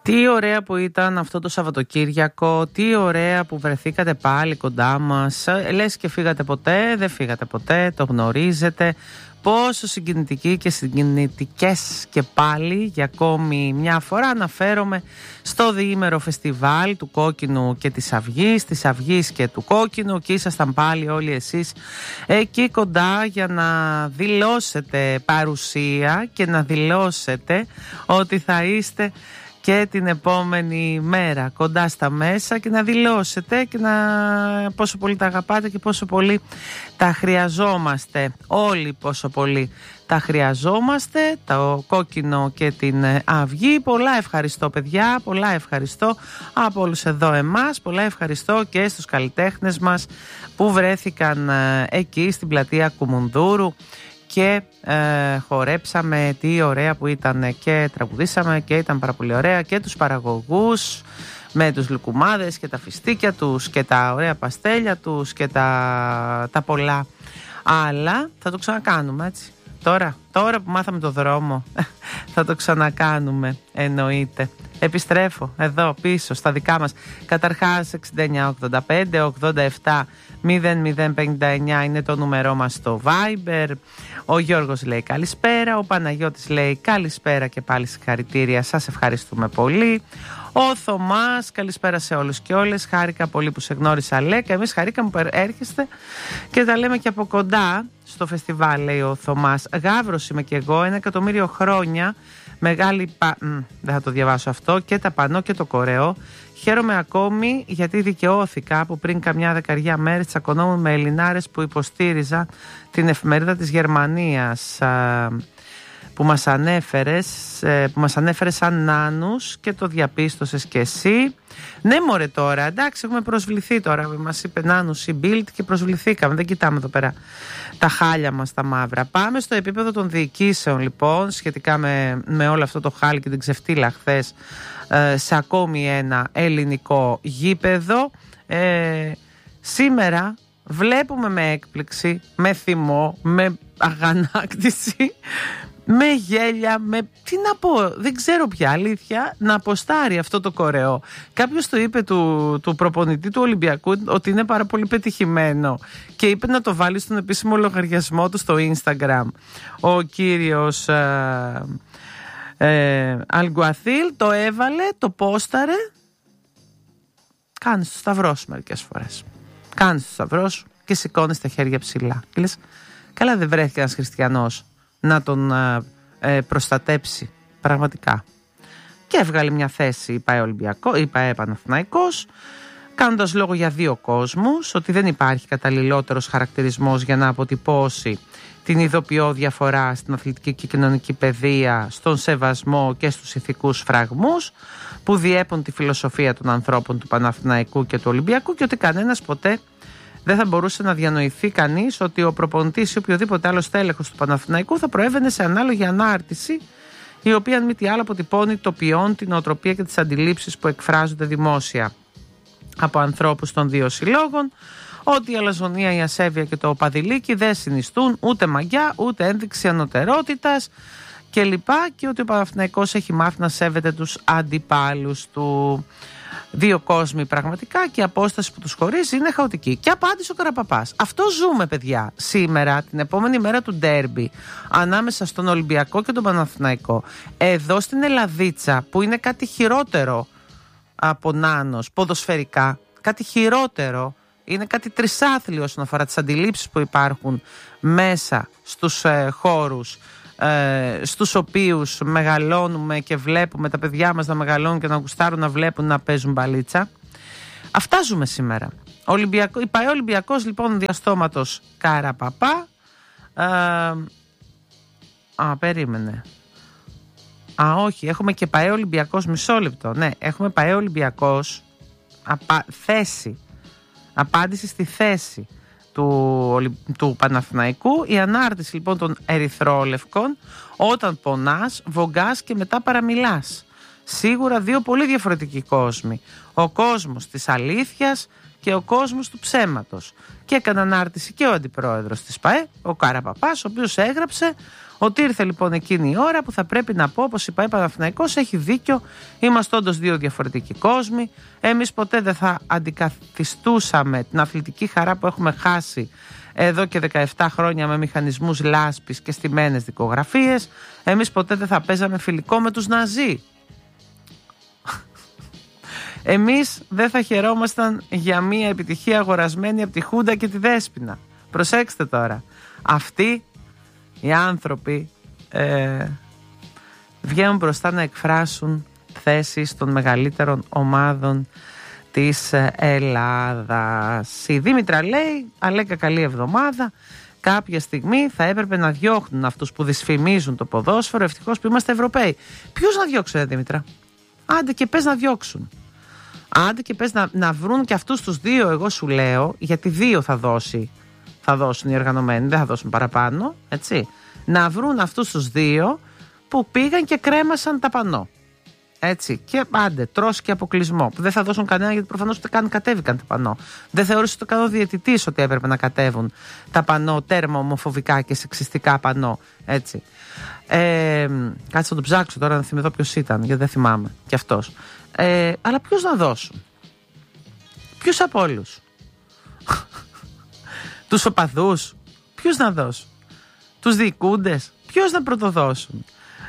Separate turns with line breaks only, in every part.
Τι ωραία που ήταν αυτό το Σαββατοκύριακο, τι ωραία που βρεθήκατε πάλι κοντά μας. Λες και φύγατε ποτέ, δεν φύγατε ποτέ, το γνωρίζετε. Πόσο συγκινητικοί και συγκινητικές και πάλι για ακόμη μια φορά αναφέρομαι στο διήμερο φεστιβάλ του Κόκκινου και της Αυγής και του Κόκκινου, και ήσασταν πάλι όλοι εσείς εκεί κοντά για να δηλώσετε παρουσία και να δηλώσετε ότι θα είστε και την επόμενη μέρα κοντά στα μέσα και να δηλώσετε και πόσο πολύ τα αγαπάτε και πόσο πολύ τα χρειαζόμαστε. Όλοι πόσο πολύ τα χρειαζόμαστε, το Κόκκινο και την Αυγή. Πολλά ευχαριστώ παιδιά, πολλά ευχαριστώ από όλους εδώ εμάς, πολλά ευχαριστώ και στους καλλιτέχνες μας που βρέθηκαν εκεί στην πλατεία Κουμουνδούρου και χορέψαμε, τι ωραία που ήταν, και τραγουδήσαμε και ήταν πάρα πολύ ωραία, και τους παραγωγούς με τους λουκουμάδες και τα φιστίκια τους και τα ωραία παστέλια τους και τα πολλά άλλα. Θα το ξανακάνουμε, έτσι. Τώρα που μάθαμε το δρόμο θα το ξανακάνουμε, εννοείται. Επιστρέφω εδώ πίσω στα δικά μας. Καταρχάς 6985-87-0059 είναι το νούμερό μας στο Viber. Ο Γιώργος λέει καλησπέρα, ο Παναγιώτης λέει καλησπέρα και πάλι συγχαρητήρια, σας ευχαριστούμε πολύ. Ο Θωμάς, καλησπέρα σε όλους και όλες, χάρηκα πολύ που σε γνώρισα Λέκα. Εμείς χαρήκαμε που έρχεστε και τα λέμε και από κοντά στο φεστιβάλ, λέει ο Θωμάς. Γαύρος είμαι και εγώ, 1.000.000 χρόνια. Μεγάλη δεν θα το διαβάσω αυτό, και τα πανό και το κορεό. Χαίρομαι ακόμη γιατί δικαιώθηκα που πριν καμιά δεκαριά μέρες τσακωνόμουν με Ελληνάρες που υποστήριζα την εφημερίδα της Γερμανίας που μας ανέφερες σαν νάνους και το διαπίστωσες και εσύ. Ναι μωρέ τώρα, εντάξει, έχουμε προσβληθεί τώρα, μας είπε νάνους η Bild και προσβληθήκαμε, δεν κοιτάμε εδώ πέρα τα χάλια μας τα μαύρα. Πάμε στο επίπεδο των διοικήσεων λοιπόν, σχετικά με όλο αυτό το χάλι και την ξεφτύλα χθες σε ακόμη ένα ελληνικό γήπεδο. Σήμερα βλέπουμε με έκπληξη, με θυμό, με αγανάκτηση, με γέλια, τι να πω, δεν ξέρω πια αλήθεια, να αποστάρει αυτό το κορεό. Κάποιος το είπε του προπονητή του Ολυμπιακού ότι είναι πάρα πολύ πετυχημένο και είπε να το βάλει στον επίσημο λογαριασμό του στο Instagram. Ο κύριος Αλγκουαθίλ το έβαλε, το πόσταρε. Κάνεις το σταυρό σου μερικές φορές. Κάνεις το σταυρό σου και σηκώνεις τα χέρια ψηλά. Και λες, καλά δεν βρέθηκε ένας χριστιανός να τον προστατέψει πραγματικά. Και έβγαλε μια θέση η ΠΑΕ Παναθηναϊκός, κάνοντας λόγο για δύο κόσμους, ότι δεν υπάρχει καταλληλότερος χαρακτηρισμός για να αποτυπώσει την ειδοποιώ διαφορά στην αθλητική και κοινωνική παιδεία, στον σεβασμό και στους ηθικούς φραγμούς που διέπουν τη φιλοσοφία των ανθρώπων του Παναθηναϊκού και του Ολυμπιακού, και ότι κανένας ποτέ δεν θα μπορούσε να διανοηθεί κανείς ότι ο προπονητής ή οποιοδήποτε άλλος τέλεχος του Παναθηναϊκού θα προέβαινε σε ανάλογη ανάρτηση, η οποία αν μη τι άλλο αποτυπώνει το ποιόν, την νοοτροπία και τις αντιλήψεις που εκφράζονται δημόσια από ανθρώπους των δύο συλλόγων, ότι η αλαζονία, η ασέβεια και το παδιλίκι δεν συνιστούν ούτε μαγιά ούτε ένδειξη ανωτερότητας κλπ. Και ότι ο Παναθηναϊκός έχει μάθει να σέβεται τους αντιπάλους του. Δύο κόσμοι πραγματικά, και η απόσταση που τους χωρίζει είναι χαοτική. Και απάντησε ο Καραπαπάς. Αυτό ζούμε παιδιά σήμερα, την επόμενη μέρα του ντέρμπι, ανάμεσα στον Ολυμπιακό και τον Παναθηναϊκό. Εδώ στην Ελλαδίτσα, που είναι κάτι χειρότερο από νάνος ποδοσφαιρικά, κάτι χειρότερο, είναι κάτι τρισάθλιο όσον αφορά τις αντιλήψεις που υπάρχουν μέσα στους χώρους στους οποίους μεγαλώνουμε και βλέπουμε τα παιδιά μας να μεγαλώνουν και να γουστάρουν να βλέπουν να παίζουν μπαλίτσα. Αυτά ζούμε σήμερα. Η ΠΑΕ Ολυμπιακός λοιπόν διαστόματος Καραπαπά. Περίμενε. Όχι, έχουμε και ΠΑΕ Ολυμπιακός, μισό λεπτό. Ναι, έχουμε ΠΑΕ Ολυμπιακός θέση. Απάντηση στη θέση του Παναθηναϊκού. Η ανάρτηση λοιπόν των ερυθρόλευκων: όταν πονάς, βογκάς και μετά παραμιλάς. Σίγουρα δύο πολύ διαφορετικοί κόσμοι. Ο κόσμος της αλήθειας και ο κόσμος του ψέματος. Και έκανε ανάρτηση και ο αντιπρόεδρος της ΠΑΕ, ο Καραπαπάς, ο οποίος έγραψε ότι ήρθε λοιπόν εκείνη η ώρα που θα πρέπει να πω πως η ΠΑΕ Παναθηναϊκός έχει δίκιο, είμαστε όντως δύο διαφορετικοί κόσμοι, εμείς ποτέ δεν θα αντικαθιστούσαμε την αθλητική χαρά που έχουμε χάσει εδώ και 17 χρόνια με μηχανισμούς λάσπης και στημένες δικογραφίες, εμείς ποτέ δεν θα παίζαμε φιλικό με τους Ναζί. Εμείς δεν θα χαιρόμασταν για μια επιτυχία αγορασμένη από τη Χούντα και τη Δέσποινα. Προσέξτε τώρα. Αυτοί οι άνθρωποι βγαίνουν μπροστά να εκφράσουν θέσεις των μεγαλύτερων ομάδων της Ελλάδας. Η Δήμητρα λέει, Αλέκα καλή εβδομάδα, κάποια στιγμή θα έπρεπε να διώχνουν αυτούς που δυσφημίζουν το ποδόσφαιρο, ευτυχώς που είμαστε Ευρωπαίοι. Ποιους να διώξουν, Δήμητρα? Άντε και πες να διώξουν. Άντε και πες να βρουν και αυτούς τους δύο, εγώ σου λέω, γιατί δύο θα δώσουν οι οργανωμένοι, δεν θα δώσουν παραπάνω, έτσι. Να βρουν αυτούς τους δύο που πήγαν και κρέμασαν τα πανό. Έτσι. Και άντε, τρως και αποκλεισμό. Που δεν θα δώσουν κανένα, γιατί προφανώς ούτε καν κατέβηκαν τα πανό. Δεν θεώρησε το κανό διαιτητής ότι έπρεπε να κατέβουν τα πανό τέρμα ομοφοβικά και σεξιστικά πανό. Έτσι. Κάτσε να το ψάξω τώρα να θυμηθώ ποιος ήταν, γιατί δεν θυμάμαι κι αυτός. Αλλά ποιους να δώσουν? Ποιους από όλους? Τους οπαδούς? Ποιους να δώσουν? Τους διοικούντες? Ποιους να πρωτοδώσουν?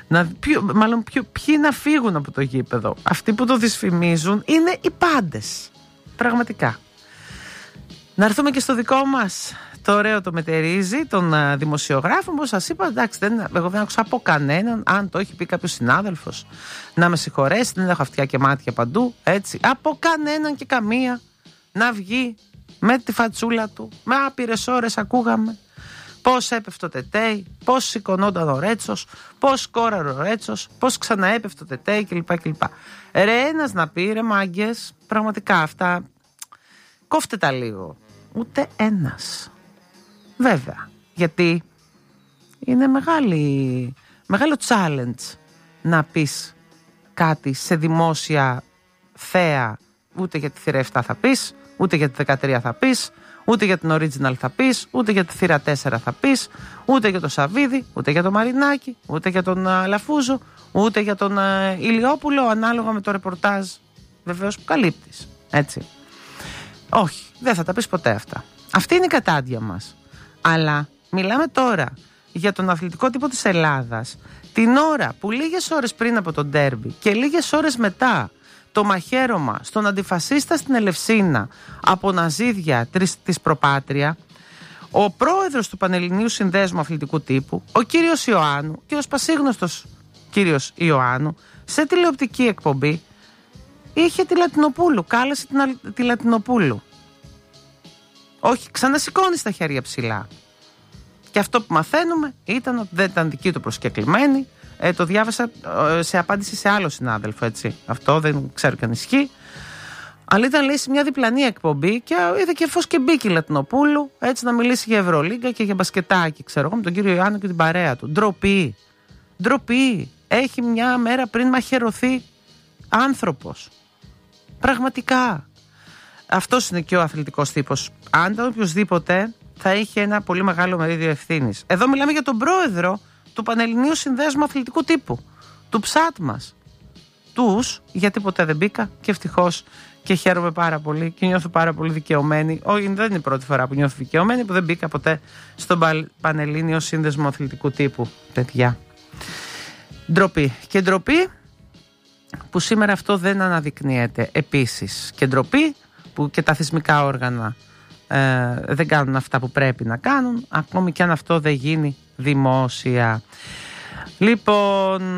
Ποιοι να φύγουν από το γήπεδο? Αυτοί που το δυσφημίζουν είναι οι πάντες. Πραγματικά. Να έρθουμε και στο δικό μας το ωραίο το μετερίζει των δημοσιογράφων. Όπως σας είπα, εντάξει, εγώ δεν άκουσα από κανέναν, αν το έχει πει κάποιος συνάδελφος, να με συγχωρέσει, δεν έχω αυτιά και μάτια παντού, έτσι. Από κανέναν και καμία να βγει με τη φατσούλα του, με άπειρες ώρες ακούγαμε πώς έπεφτε ο Τετέι, πώς σηκωνόταν ο Ρέτσος, πώς σκόραρε ο Ρέτσος, πώς ξαναέπεφτε ο Τετέι κλπ. Ρε ένας να πει, ρε μάγκες, πραγματικά αυτά κόφτε τα λίγο. Ούτε ένας. Βέβαια, γιατί είναι μεγάλο challenge να πεις κάτι σε δημόσια θέα. Ούτε για τη θύρα 7 θα πεις, ούτε για τη 13 θα πεις, ούτε για την original θα πεις, ούτε για τη θύρα 4 θα πεις, ούτε για το Σαββίδι, ούτε για το Μαρινάκι, ούτε για τον Λαφούζο, ούτε για τον Ηλιόπουλο, ανάλογα με το ρεπορτάζ βεβαίως που καλύπτεις. Έτσι. Όχι, δεν θα τα πεις ποτέ αυτά. Αυτή είναι η κατάντια μας. Αλλά μιλάμε τώρα για τον αθλητικό τύπο της Ελλάδας, την ώρα που λίγες ώρες πριν από τον ντέρμπι και λίγες ώρες μετά το μαχαίρωμα στον αντιφασίστα στην Ελευσίνα από ναζίδια της Προπάτρια, ο πρόεδρος του Πανελληνίου Συνδέσμου Αθλητικού Τύπου, ο κύριος Ιωάννου, και ο σπασίγνωστος κύριος Ιωάννου, σε τηλεοπτική εκπομπή είχε τη Λατινοπούλου, κάλεσε τη Λατινοπούλου. Όχι, ξανασηκώνει τα χέρια ψηλά. Και αυτό που μαθαίνουμε ήταν ότι δεν ήταν δική του προσκεκλημένη. Το διάβασα σε απάντηση σε άλλο συνάδελφο, έτσι. Αυτό δεν ξέρω και αν ισχύει. Αλλά ήταν, λέει, σε μια διπλανή εκπομπή και είδε και φως και μπήκε η Λατινοπούλου, έτσι, να μιλήσει για Ευρωλίγκα και για μπασκετάκι, ξέρω εγώ, με τον κύριο Ιωάννου και την παρέα του. Ντροπή. Ντροπή. Έχει μια μέρα πριν μαχαιρωθεί άνθρωπος. Πραγματικά. Αυτός είναι και ο αθλητικός τύπος. Αν ήταν οποιοδήποτε, θα είχε ένα πολύ μεγάλο μερίδιο ευθύνης. Εδώ μιλάμε για τον πρόεδρο του Πανελληνίου Συνδέσμου Αθλητικού Τύπου, του ΨΑΤ μας. Γιατί ποτέ δεν μπήκα και ευτυχώς και χαίρομαι πάρα πολύ και νιώθω πάρα πολύ δικαιωμένη. Όχι, δεν είναι η πρώτη φορά που νιώθω δικαιωμένη που δεν μπήκα ποτέ στον Πανελλήνιο Σύνδεσμο Αθλητικού Τύπου, παιδιά. Ντροπή. Και ντροπή που σήμερα αυτό δεν αναδεικνύεται επίσης. Και ντροπή που και τα θεσμικά όργανα δεν κάνουν αυτά που πρέπει να κάνουν, ακόμη και αν αυτό δεν γίνει δημόσια. Λοιπόν,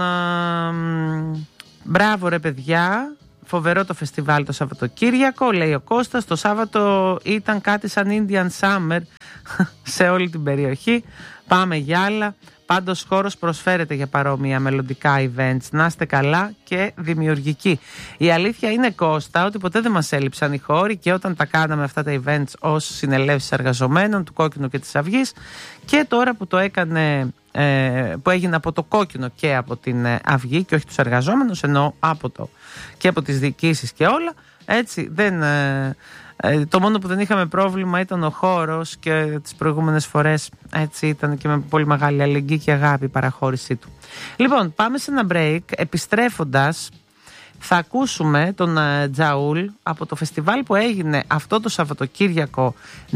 μπράβο ρε παιδιά, φοβερό το φεστιβάλ το Σαββατοκύριακο, λέει ο Κώστας. Το Σάββατο ήταν κάτι σαν Indian Summer σε όλη την περιοχή. Πάμε για άλλα. Πάντως χώρος προσφέρεται για παρόμοια μελλοντικά events. Να είστε καλά και δημιουργικοί. Η αλήθεια είναι, Κώστα, ότι ποτέ δεν μας έλειψαν οι χώροι και όταν τα κάναμε αυτά τα events ως συνελεύσεις εργαζομένων του Κόκκινου και της Αυγής, και τώρα που το έκανε, που έγινε από το Κόκκινο και από την Αυγή και όχι τους εργαζόμενους, εννοώ και από τις διοικήσεις και όλα, Έτσι, το μόνο που δεν είχαμε πρόβλημα ήταν ο χώρος και τις προηγούμενες φορές έτσι ήταν και με πολύ μεγάλη αλληλεγγύη και αγάπη η παραχώρησή του. Λοιπόν, πάμε σε ένα break. Επιστρέφοντας θα ακούσουμε τον Τζαούλ από το φεστιβάλ που έγινε αυτό το Σαββατοκύριακο.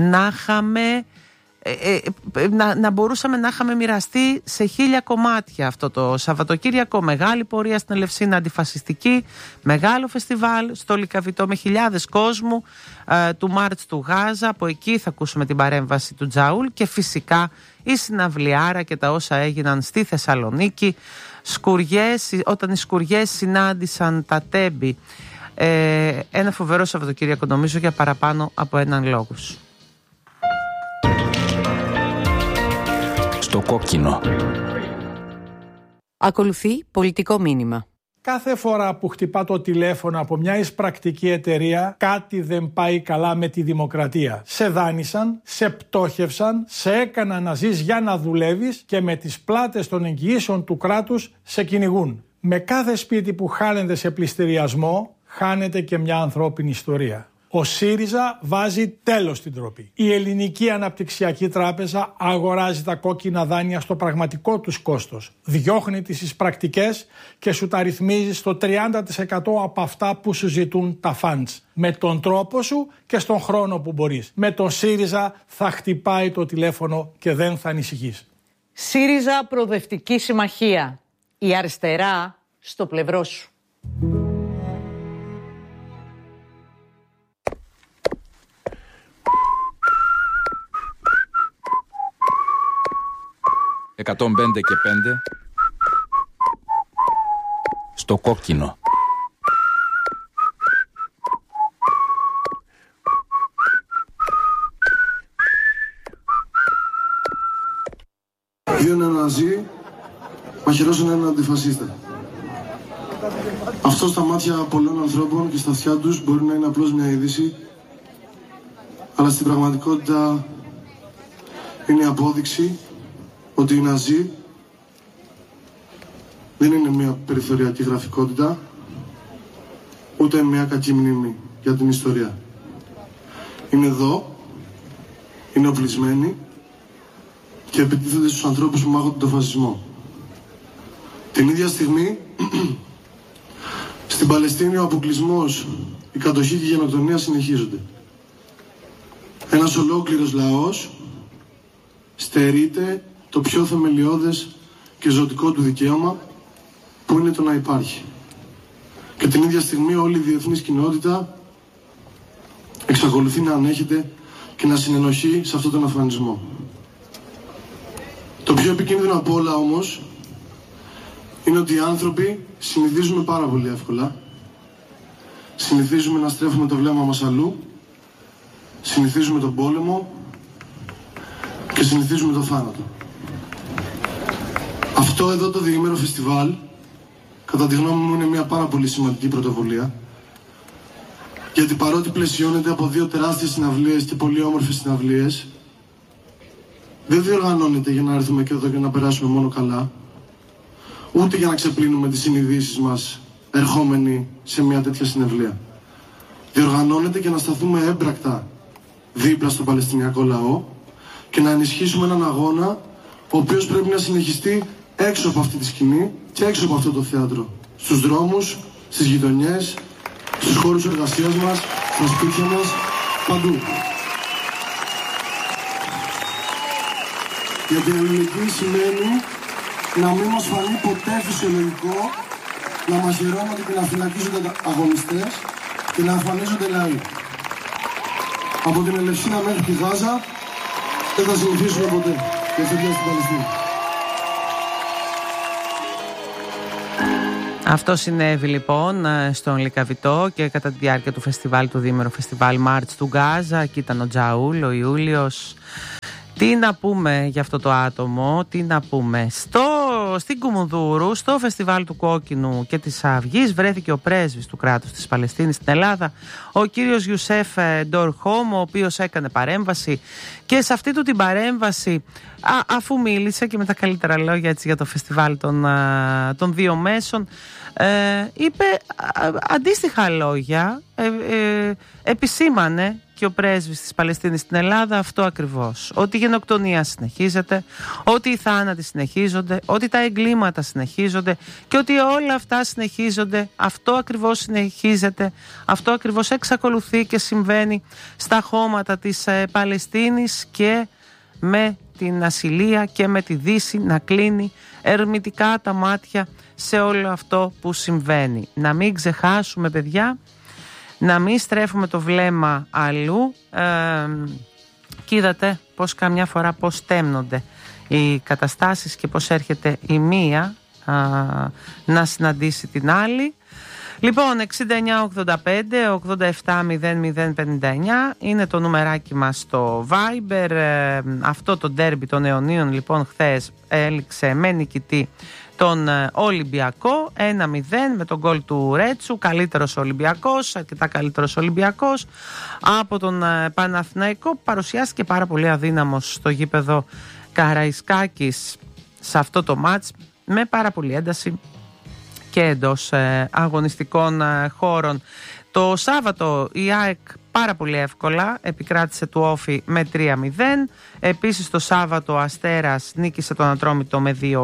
Να μπορούσαμε να είχαμε μοιραστεί σε 1000 κομμάτια αυτό το Σαββατοκύριακο. Μεγάλη πορεία στην Ελευσίνα αντιφασιστική, μεγάλο φεστιβάλ στο Λυκαβητό με χιλιάδες κόσμου, του Μάρτς του Γάζα. Από εκεί θα ακούσουμε την παρέμβαση του Τζαούλ και φυσικά η συναυλιάρα και τα όσα έγιναν στη Θεσσαλονίκη, όταν οι σκουριές συνάντησαν τα τέμπη. Ένα φοβερό Σαββατοκύριακο, νομίζω, για παραπάνω από έναν λόγους.
Στο κόκκινο.
Ακολουθεί πολιτικό μήνυμα.
Κάθε φορά που χτυπά το τηλέφωνο από μια εισπρακτική εταιρεία, κάτι δεν πάει καλά με τη δημοκρατία. Σε δάνεισαν, σε πτώχευσαν, σε έκαναν να ζεις για να δουλεύεις και με τις πλάτες των εγγυήσεων του κράτους σε κυνηγούν. Με κάθε σπίτι που χάνεται σε πληστηριασμό, χάνεται και μια ανθρώπινη ιστορία. Ο ΣΥΡΙΖΑ βάζει τέλος στην ντροπή. Η Ελληνική Αναπτυξιακή Τράπεζα αγοράζει τα κόκκινα δάνεια στο πραγματικό τους κόστος. Διώχνει τις εισπρακτικές και σου τα ρυθμίζει στο 30% από αυτά που σου ζητούν τα funds. Με τον τρόπο σου και στον χρόνο που μπορείς. Με τον ΣΥΡΙΖΑ θα χτυπάει το τηλέφωνο και δεν θα ανησυχείς.
ΣΥΡΙΖΑ Προοδευτική Συμμαχία. Η αριστερά στο πλευρό σου.
105 και 5 στο κόκκινο.
Δύο νεοναζί μαχαιρώσαν έναν αντιφασίστα. Αυτό στα μάτια πολλών ανθρώπων και στα αυτιά τους μπορεί να είναι απλώς μια είδηση, αλλά στην πραγματικότητα είναι η απόδειξη ότι οι Ναζί δεν είναι μια περιθωριακή γραφικότητα, ούτε μια κακή μνήμη για την ιστορία. Είναι εδώ, είναι οπλισμένοι και επιτίθενται στους ανθρώπους που μάχονται τον φασισμό. Την ίδια στιγμή, στην Παλαιστίνη ο αποκλεισμός, η κατοχή και η γενοκτονία συνεχίζονται. Ένας ολόκληρος λαός στερείται το πιο θεμελιώδες και ζωτικό του δικαίωμα, που είναι το να υπάρχει. Και την ίδια στιγμή όλη η διεθνής κοινότητα εξακολουθεί να ανέχεται και να συνενοχεί σε αυτόν τον αφανισμό. Το πιο επικίνδυνο από όλα όμως είναι ότι οι άνθρωποι συνηθίζουμε πάρα πολύ εύκολα. Συνηθίζουμε να στρέφουμε το βλέμμα μας αλλού, συνηθίζουμε τον πόλεμο και συνηθίζουμε το θάνατο. Αυτό εδώ το διήμερο φεστιβάλ, κατά τη γνώμη μου, είναι μια πάρα πολύ σημαντική πρωτοβουλία, γιατί παρότι πλαισιώνεται από δύο τεράστιες συναυλίες και πολύ όμορφες συναυλίες, δεν διοργανώνεται για να έρθουμε και εδώ και να περάσουμε μόνο καλά, ούτε για να ξεπλύνουμε τις συνειδήσεις μας ερχόμενοι σε μια τέτοια συναυλία. Διοργανώνεται για να σταθούμε έμπρακτα δίπλα στον Παλαιστινιακό λαό και να ενισχύσουμε έναν αγώνα ο οποίος πρέπει να συνεχιστεί έξω από αυτή τη σκηνή και έξω από αυτό το θέατρο. Στους δρόμους, στις γειτονιές, στους χώρους εργασίας μας, στα σπίτια μας, παντού. Γιατί η ελληνική σημαίνει να μην μας φανεί ποτέ φυσιολογικό να μαχαιρώνονται και να φυλακίζονται αγωνιστές και να εμφανίζονται λαοί. Από την Ελευσίνα μέχρι τη Γάζα δεν θα συνηθίσουμε ποτέ για αυτή στην Παλαιστίνη.
Αυτό συνέβη λοιπόν στον Λυκαβητό και κατά τη διάρκεια του φεστιβάλ, του διήμερου φεστιβάλ Μάρτς του Γκάζα. Εκεί ήταν ο Τζαούλ, ο Ιούλιος. Τι να πούμε για αυτό το άτομο, τι να πούμε. Στο στην Κουμουνδούρου, στο φεστιβάλ του Κόκκινου και της Αυγής, βρέθηκε ο πρέσβης του κράτους της Παλαιστίνης στην Ελλάδα, ο κύριος Ιουσέφ Ντορχόμ, ο οποίος έκανε παρέμβαση, και σε αυτή του την παρέμβαση, αφού μίλησε και με τα καλύτερα λόγια έτσι, για το φεστιβάλ των δύο μέσων, είπε αντίστοιχα λόγια, επισήμανε και ο πρέσβης της Παλαιστίνης στην Ελλάδα αυτό ακριβώς, ότι η γενοκτονία συνεχίζεται, ότι οι θάνατοι συνεχίζονται, ότι τα εγκλήματα συνεχίζονται και ότι όλα αυτά συνεχίζονται. Αυτό ακριβώς συνεχίζεται, αυτό ακριβώς εξακολουθεί και συμβαίνει στα χώματα της Παλαιστίνης, και με την ασυλία και με τη Δύση να κλείνει ερμητικά τα μάτια σε όλο αυτό που συμβαίνει. Να μην ξεχάσουμε, παιδιά, να μην στρέφουμε το βλέμμα αλλού. Και είδατε πως καμιά φορά πως τέμνονται οι καταστάσεις και πως έρχεται η μία να συναντήσει την άλλη. Λοιπόν, 6985-870059 είναι το νουμεράκι μας στο Viber. Αυτό το ντέρμπι των αιωνίων λοιπόν χθες έληξε με νικητή τον Ολυμπιακό 1-0 με τον γκολ του Ρέτσου. Καλύτερος Ολυμπιακός, αρκετά καλύτερος Ολυμπιακός από τον Παναθηναϊκό. Παρουσιάστηκε πάρα πολύ αδύναμος στο γήπεδο Καραϊσκάκης σε αυτό το μάτς, με πάρα πολύ ένταση και εντός αγωνιστικών χώρων. Το Σάββατο η ΑΕΚ πάρα πολύ εύκολα επικράτησε του Όφη με 3-0. Επίσης το Σάββατο ο Αστέρας νίκησε τον Ατρόμητο με 2-1.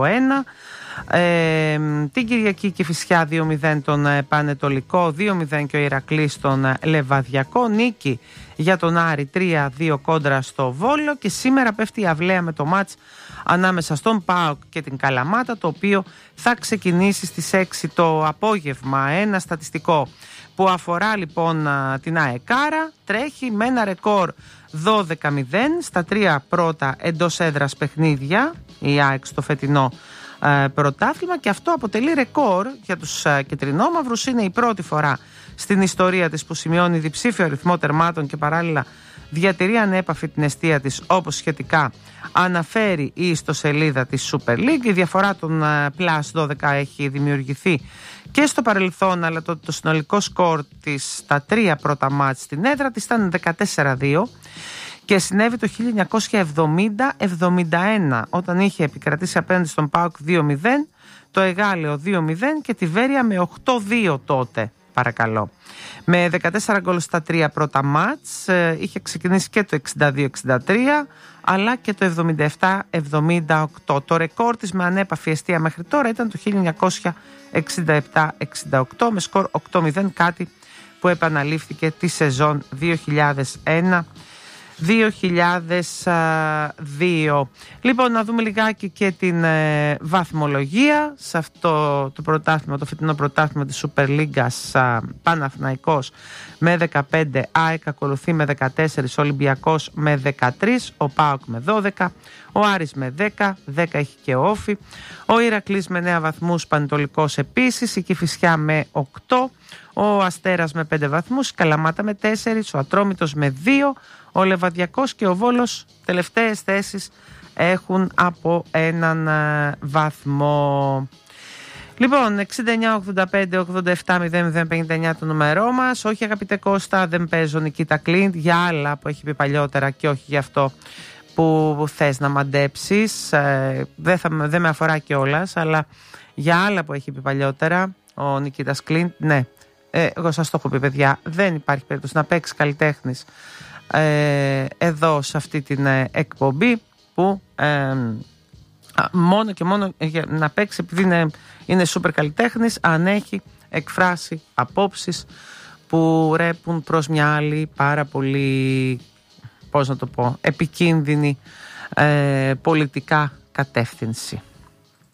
Την Κυριακή Κηφισιά 2-0 τον Πανετολικό, 2-0 και ο Ηρακλής τον Λεβαδιακό. Νίκη για τον Άρη 3-2 κόντρα στο Βόλο. Και σήμερα πέφτει η αυλαία με το μάτς ανάμεσα στον ΠΑΟΚ και την Καλαμάτα, το οποίο θα ξεκινήσει στις 6 το απόγευμα. Ένα στατιστικό που αφορά λοιπόν την ΑΕΚάρα: τρέχει με ένα ρεκόρ 12-0 στα 3 πρώτα εντός έδρας παιχνίδια η ΑΕΚ στο φετινό πρωτάθλημα, και αυτό αποτελεί ρεκόρ για τους κεντρινόμαυρους. Είναι η πρώτη φορά στην ιστορία της που σημειώνει διψήφιο αριθμό τερμάτων και παράλληλα διατηρεί ανέπαφη την εστία της, όπως σχετικά αναφέρει η ιστοσελίδα της Super League. Η διαφορά των plus 12 έχει δημιουργηθεί και στο παρελθόν, αλλά το συνολικό σκορ της στα 3 πρώτα μάτς στην έδρα της ήταν 14-2 και συνέβη το 1970-71 όταν είχε επικρατήσει απέναντι στον ΠΑΟΚ 2-0, το Εγάλεο 2-0 και τη Βέρεια με 8-2 τότε, παρακαλώ. Με 14 γκολ στα 3 πρώτα μάτς, είχε ξεκινήσει και το 62-63 αλλά και το 77-78. Το ρεκόρ της με ανέπαφη εστία μέχρι τώρα ήταν το 1967-68 με σκορ 8-0, κάτι που επαναλήφθηκε τη σεζόν 2001-2002. Λοιπόν, να δούμε λιγάκι και την βαθμολογία σε αυτό το πρωτάθλημα, το φετινό πρωτάθλημα της Super Λίγκας. Παναθηναϊκός με 15, ΑΕΚ ακολουθεί με 14, Ολυμπιακός με 13, ο ΠΑΟΚ με 12, ο Άρης με 10 έχει και ο Όφη, ο Ηρακλής με 9 βαθμούς, Πανετολικός επίσης, η Κηφισιά με 8, ο Αστέρας με 5 βαθμούς, η Καλαμάτα με 4, ο Ατρόμητος με 2, ο Λεβαδιακός και ο Βόλος τελευταίες θέσεις έχουν από 1 βαθμό. Λοιπόν, 69-85-87-00-59 το νούμερό μας. Όχι, αγαπητέ Κώστα, δεν παίζω Νικήτα Κλίντ, για άλλα που έχει πει παλιότερα και όχι για αυτό που θες να μαντέψεις. Δεν με αφορά κιόλας, αλλά για άλλα που έχει πει παλιότερα ο Νικήτας Κλίντ, ναι. Εγώ σας το έχω πει, παιδιά, δεν υπάρχει περίπτωση να παίξει καλλιτέχνης εδώ σε αυτή την εκπομπή που μόνο και μόνο να παίξει επειδή είναι σούπερ καλλιτέχνης, αν έχει εκφράσει απόψεις που ρέπουν προς μια άλλη πάρα πολύ, πώς να το πω, επικίνδυνη πολιτικά κατεύθυνση.